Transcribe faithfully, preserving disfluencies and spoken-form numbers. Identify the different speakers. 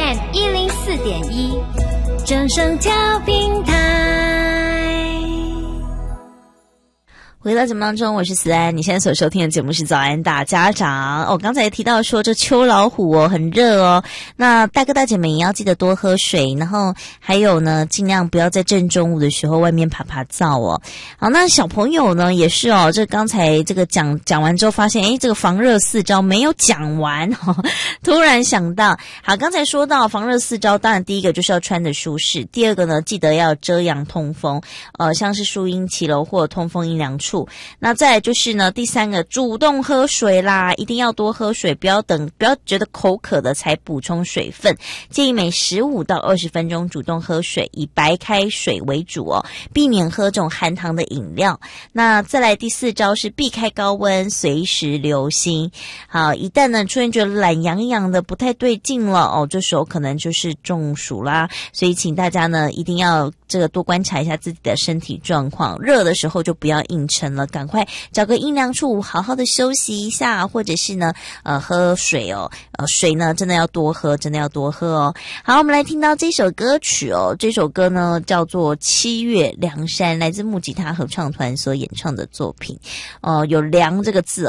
Speaker 1: M 一零四点一，正声调频台。
Speaker 2: 回到节目当中，我是思安。你现在所收听的节目是早安大家长。哦，刚才也提到说这秋老虎哦很热哦，那大哥大姐们也要记得多喝水，然后还有呢，尽量不要在正中午的时候外面爬爬灶哦。好，那小朋友呢也是哦，这刚才这个讲讲完之后发现，诶，这个防热四招没有讲完哦，突然想到，好，刚才说到防热四招，当然第一个就是要穿得舒适，第二个呢，记得要遮阳通风，呃，像是树荫骑楼或通风阴凉处。那再来就是呢，第三个主动喝水啦，一定要多喝水，不要等不要觉得口渴的才补充水分，建议每十五到二十分钟主动喝水，以白开水为主哦，避免喝这种含糖的饮料。那再来第四招是避开高温，随时留心。好，一旦呢出现觉得懒洋洋的不太对劲了哦，这时候可能就是中暑啦，所以请大家呢一定要这个多观察一下自己的身体状况，热的时候就不要硬撑了，赶快找个阴凉处好好的休息一下，或者是呢呃喝水哦，呃水呢真的要多喝，真的要多喝哦。好，我们来听到这首歌曲哦，这首歌呢叫做七月凉山，来自木吉他合唱团所演唱的作品。呃有凉这个字